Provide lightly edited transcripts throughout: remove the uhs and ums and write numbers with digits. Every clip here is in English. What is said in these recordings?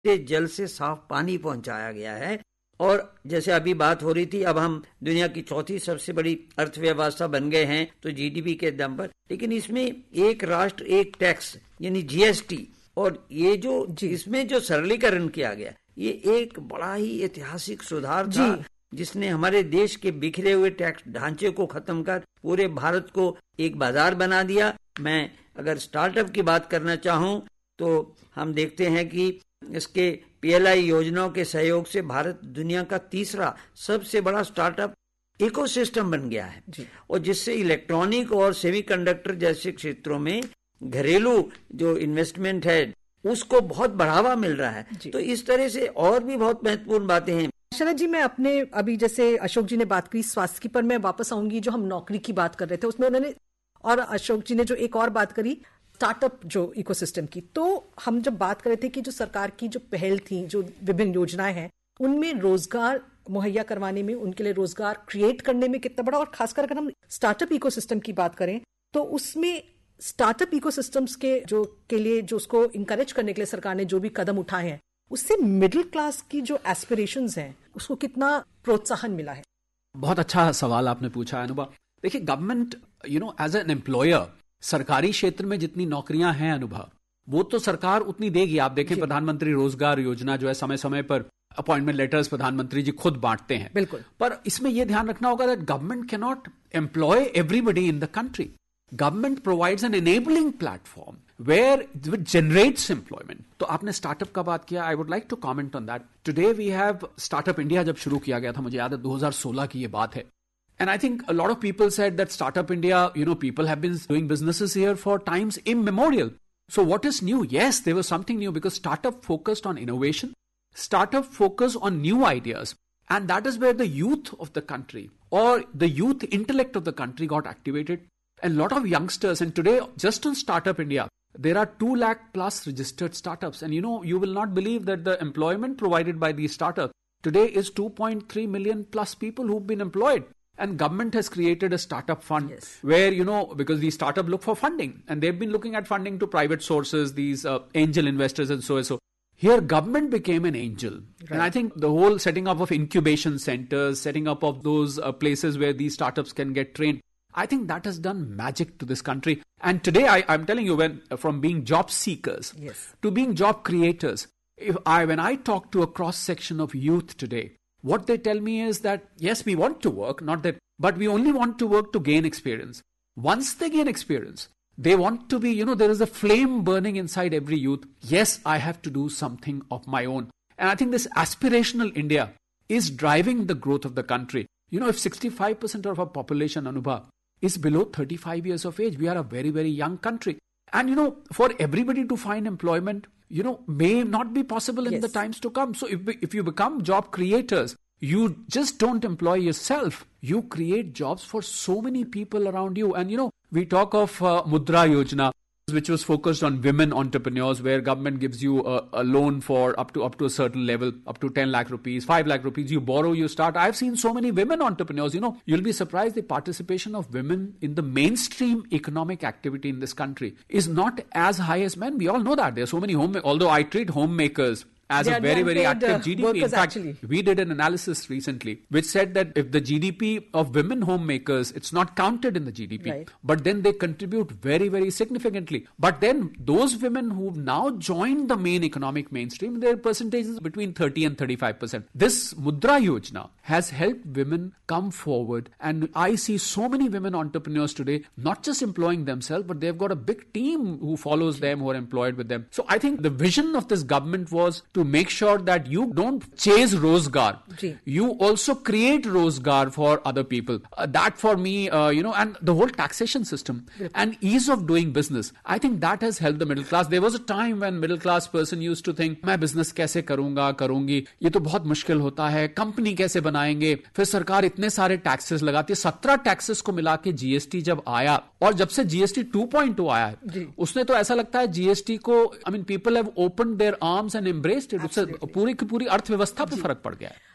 जल से साफ पानी पहुंचाया गया है। और जैसे अभी बात हो रही थी, अब हम दुनिया की चौथी सबसे बड़ी अर्थव्यवस्था बन गए हैं तो जीडीपी के दम पर, लेकिन इसमें एक राष्ट्र एक टैक्स यानी जीएसटी और ये जो इसमें जो सरलीकरण किया गया, ये एक बड़ा ही ऐतिहासिक सुधार था जिसने हमारे देश के बिखरे हुए टैक्स ढांचे को खत्म कर पूरे भारत को एक बाजार बना दिया। मैं अगर स्टार्टअप की बात करना चाहूं तो हम देखते हैं कि इसके पीएलआई योजनाओं के सहयोग से भारत दुनिया का तीसरा सबसे बड़ा स्टार्टअप इकोसिस्टम बन गया है और जिससे इलेक्ट्रॉनिक और सेमीकंडक्टर जैसे क्षेत्रों में घरेलू जो इन्वेस्टमेंट है उसको बहुत बढ़ावा मिल रहा है। तो इस तरह से और भी बहुत महत्वपूर्ण बातें हैं। शरद जी, मैं अपने अभी जैसे अशोक जी ने बात की स्वास्थ्य की, पर मैं वापस आऊंगी जो हम नौकरी की बात कर रहे थे उसमें उन्होंने और अशोक जी ने जो एक और बात करी स्टार्टअप जो इकोसिस्टम की, तो हम जब बात कर रहे थे कि जो सरकार की जो पहल थी, जो विभिन्न योजनाएं हैं, उनमें रोजगार मुहैया करवाने में, उनके लिए रोजगार क्रिएट करने में कितना बड़ा, और खासकर अगर हम स्टार्टअप इकोसिस्टम की बात करें तो उसमें स्टार्टअप इकोसिस्टम्स के लिए जो उसको इंकरेज करने के लिए सरकार ने जो भी कदम उठाए हैं, उससे मिडिल क्लास की जो एस्पिरेशंस हैं उसको कितना प्रोत्साहन मिला है? बहुत अच्छा सवाल आपने पूछा है अनुभव। देखिए, गवर्नमेंट एज एन एम्प्लॉयर, सरकारी क्षेत्र में जितनी नौकरियां हैं अनुभव, वो तो सरकार उतनी देगी। आप देखें प्रधानमंत्री रोजगार योजना जो है, समय समय पर अपॉइंटमेंट लेटर्स प्रधानमंत्री जी खुद बांटते हैं। बिल्कुल। पर इसमें यह ध्यान रखना होगा that government can not employ everybody in the country. Government provides an enabling platform where it generates employment. तो आपने स्टार्टअप का बात किया, I would like to comment on that. Today we have Startup India जब शुरू किया गया था, मुझे याद है 2016 की ये बात है. And I think a lot of people said that Startup India, people have been doing businesses here for times immemorial. So what is new? Yes, there was something new because startup focused on innovation. Startup focused on new ideas. And that is where the youth of the country or the youth intellect of the country got activated. And a lot of youngsters, and today just on Startup India, there are 2 lakh plus registered startups. And you will not believe that the employment provided by these startups today is 2.3 million plus people who've been employed. And government has created a startup fund where, because these startups look for funding and they've been looking at funding to private sources, these angel investors and so and so. Here government became an angel. Right. And I think the whole setting up of incubation centers, setting up of those places where these startups can get trained, I think that has done magic to this country. And today, I'm telling you, from being job seekers to being job creators, when I talk to a cross-section of youth today, what they tell me is that, yes, we want to work, not that, but we only want to work to gain experience. Once they gain experience, they want to be, there is a flame burning inside every youth. Yes, I have to do something of my own. And I think this aspirational India is driving the growth of the country. If 65% of our population, Anubha, is below 35 years of age, we are a very, very young country. And, for everybody to find employment, may not be possible in the times to come. So if you become job creators, you just don't employ yourself. You create jobs for so many people around you. And, we talk of Mudra Yojana, which was focused on women entrepreneurs, where government gives you a loan for up to a certain level, up to 10 lakh rupees, 5 lakh rupees. You borrow, you start. I've seen so many women entrepreneurs. You'll be surprised the participation of women in the mainstream economic activity in this country is not as high as men. We all know that. There are so many although I treat homemakers as a very, very active GDP. In fact, we did an analysis recently which said that if the GDP of women homemakers, it's not counted in the GDP, but then they contribute very, very significantly. But then those women who've now joined the main economic mainstream, their percentage is between 30 and 35%. This Mudra Yojana has helped women come forward, and I see so many women entrepreneurs today, not just employing themselves, but they've got a big team who follows them, who are employed with them. So I think the vision of this government was to make sure that you don't chase Rozgar. You also create Rozgar for other people. That for me, and the whole taxation system and ease of doing business, I think that has helped the middle class. There was a time when middle class person used to think, मैं business कैसे करूंगा, करूंगी, ये तो बहुत मुश्किल होता है, कंपनी कैसे बनाएंगे, फिर सरकार इतने सारे टैक्सेस लगाती है. 17 टैक्सेस को मिला के जीएसटी जब आया, और जब से जीएसटी 2.0 आया है, उसने तो ऐसा लगता है जीएसटी को, I mean, people have opened their arms and embraced it. उससे पूरी की पूरी अर्थव्यवस्था पे फर्क पड़ गया है.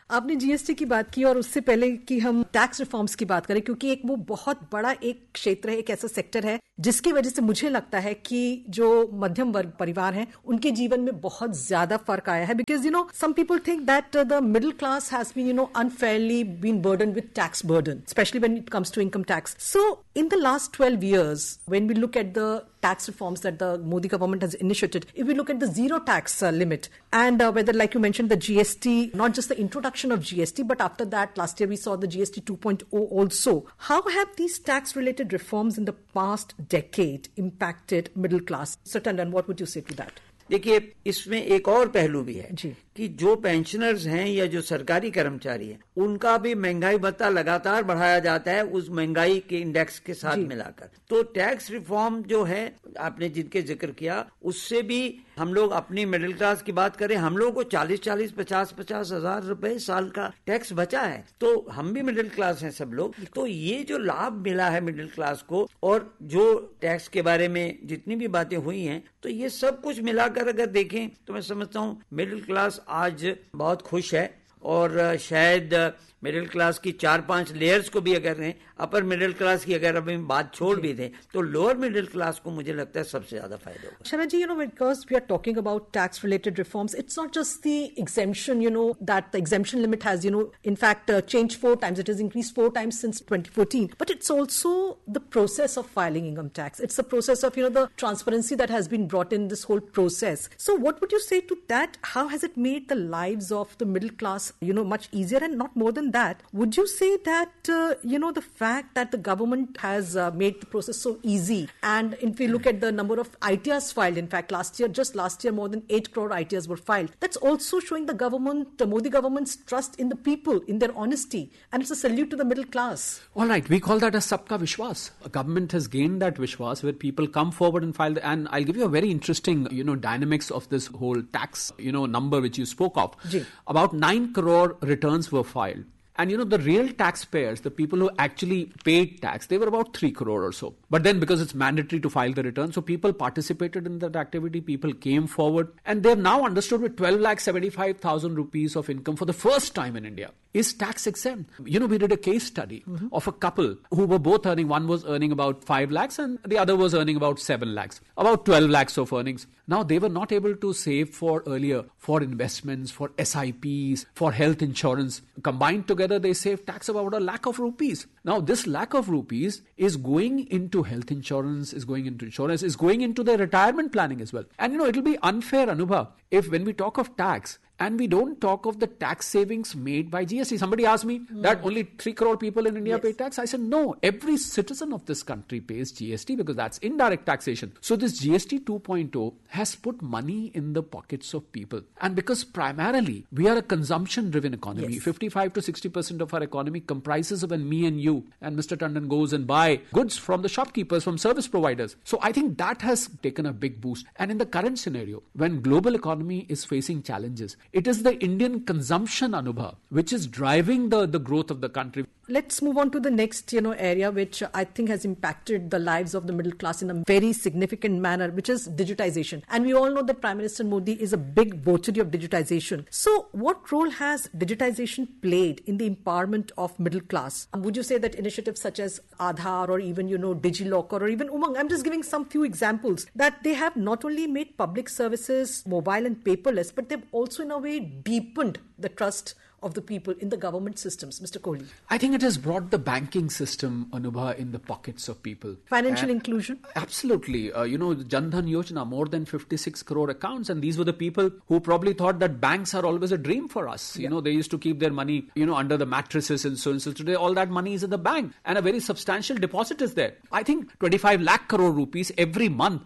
आपने जीएसटी की बात की और उससे पहले कि हम टैक्स रिफॉर्म्स की बात करें, क्योंकि एक वो बहुत बड़ा एक क्षेत्र है, एक ऐसा सेक्टर है जिसकी वजह से मुझे लगता है कि जो मध्यम वर्ग परिवार हैं उनके जीवन में बहुत ज्यादा फर्क आया है. Because some people think that the middle class has been unfairly been burden with tax burden, specially when it comes to income tax. So in the last 12 years, when we look at the tax reforms that the Modi government has initiated, if we look at the zero tax limit and whether, like you mentioned, the GST, not just the introduction of GST, but after that, last year we saw the GST 2.0 also. How have these tax-related reforms in the past decade impacted middle class? Sir Tandon, what would you say to that? देखिए, इसमें एक और पहलू भी है जी. कि जो pensioners हैं या जो सरकारी कर्मचारी हैं उनका भी महंगाई भत्ता लगातार बढ़ाया जाता है उस महंगाई के इंडेक्स के साथ मिलाकर. तो टैक्स रिफॉर्म जो है आपने जिनके जिक्र किया उससे भी हम लोग अपनी मिडिल क्लास की बात करें, हम लोगों को 40-40, 50-50 हजार रुपए साल का टैक्स बचा है. तो हम भी मिडिल क्लास हैं सब लोग. तो ये जो लाभ मिला है मिडिल क्लास को और जो टैक्स के बारे में जितनी भी बातें हुई हैं, तो ये सब कुछ मिलाकर अगर देखें तो मैं समझता हूँ मिडिल क्लास आज बहुत खुश है. और शायद मिडिल क्लास की 4-5 लेयर्स को भी अगर अपर मिडिल क्लास की अगर अभी बात छोड़ भी दें तो लोअर मिडिल क्लास को मुझे लगता है सबसे ज्यादा फायदा होगा. Shara ji, because we are talking about tax related reforms, it's not just the exemption, that the exemption limit has, in fact changed 4 times. It has increased 4 times since 2014. But it's also the process of filing income tax. It's the process of, the transparency that has been brought in this whole process. So what would you say to that? How has it made the lives of the middle class, much easier? And not more than that, would you say that, the fact that the government has made the process so easy, and if we look at the number of ITRs filed, in fact, just last year, more than 8 crore ITRs were filed, that's also showing the Modi government's trust in the people, in their honesty, and it's a salute to the middle class. All right, we call that as Sabka Vishwas. A government has gained that Vishwas where people come forward and file, and I'll give you a very interesting, dynamics of this whole tax, number which you spoke of. Ji. About 9 crore returns were filed. And the real taxpayers, the people who actually paid tax, they were about 3 crore or so. But then because it's mandatory to file the return, so people participated in that activity, people came forward, and they've now understood with 12,75,000 rupees of income for the first time in India is tax exempt. We did a case study of a couple who were both earning, one was earning about 5 lakhs and the other was earning about 7 lakhs, about 12 lakhs of earnings. Now they were not able to save for investments, for SIPs, for health insurance. Combined together, they saved tax about 1 lakh of rupees. Now this lakh of rupees is going into health insurance, is going into their retirement planning as well. And it'll be unfair, Anubha, if when we talk of tax, and we don't talk of the tax savings made by GST. Somebody asked me that only 3 crore people in India pay tax. I said, no, every citizen of this country pays GST because that's indirect taxation. So this GST 2.0 has put money in the pockets of people. And because primarily we are a consumption-driven economy, 55 to 60% of our economy comprises of when me and you and Mr. Tandon goes and buy goods from the shopkeepers, from service providers. So I think that has taken a big boost. And in the current scenario, when global economy is facing challenges, it is the Indian consumption, Anubha, which is driving the growth of the country. Let's move on to the next, area which I think has impacted the lives of the middle class in a very significant manner, which is digitization. And we all know that Prime Minister Modi is a big votary of digitization. So what role has digitization played in the empowerment of middle class? Would you say that initiatives such as Aadhaar or even, DigiLocker or even Umang, I'm just giving some few examples, that they have not only made public services mobile and paperless, but they've also in a way deepened the trust of the people in the government systems. Mr. Kohli. I think it has brought the banking system, Anubha, in the pockets of people. Financial inclusion? Absolutely. Jan Dhan Yojana, more than 56 crore accounts. And these were the people who probably thought that banks are always a dream for us. Yeah. They used to keep their money, under the mattresses and so on. So today, all that money is in the bank and a very substantial deposit is there. I think 25 lakh crore rupees every month,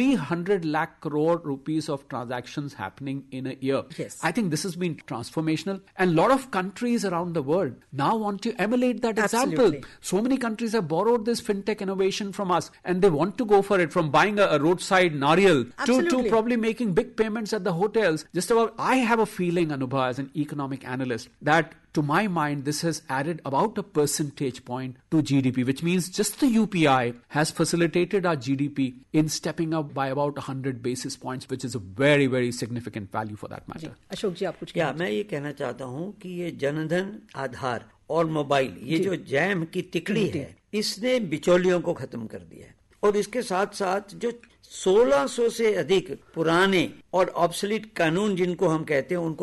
300 lakh crore rupees of transactions happening in a year. Yes. I think this has been transformational. And a lot of countries around the world now want to emulate that example. Absolutely. So many countries have borrowed this fintech innovation from us and they want to go for it, from buying a roadside nariyal to probably making big payments at the hotels. Just about, I have a feeling, Anubha, as an economic analyst, that to my mind, this has added about a percentage point to GDP, which means just the UPI has facilitated our GDP in stepping up by about 100 basis points, which is a very, very significant value for that matter. Ashok जी, आप कुछ मैं ये कहना चाहता हूँ कि ये जनधन, आधार और मोबाइल, ये जो जैम की तिकड़ी है, इसने बिचौलियों को खत्म कर दिया है। और इसके साथ साथ जो 1600 से अधिक पुराने और ऑब्सोलीट कानून जिनको हम कहते हैं, उनको